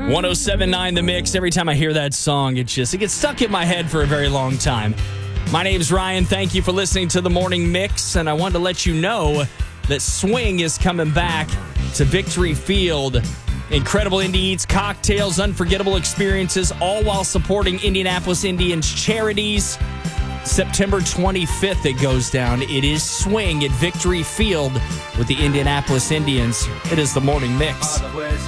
107.9 The Mix. Every time I hear that song, it gets stuck in my head for a very long time. My name's Ryan. Thank you for listening to the Morning Mix, and I wanted to let you know that Swing is coming back to Victory Field. Incredible indie eats, cocktails, unforgettable experiences, all while supporting Indianapolis Indians charities. September 25th it goes down. It is Swing at Victory Field with the Indianapolis Indians. It is the Morning Mix.